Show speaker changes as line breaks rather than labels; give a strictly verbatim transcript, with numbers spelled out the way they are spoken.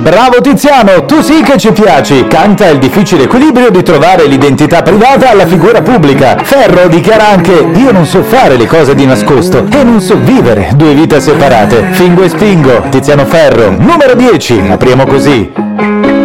Bravo Tiziano, tu sì che ci piaci. Canta il difficile equilibrio di trovare l'identità privata alla figura pubblica. Ferro dichiara anche: io non so fare le cose di nascosto e non so vivere due vite separate. Fingo e spingo, Tiziano Ferro. Numero dieci, apriamo così.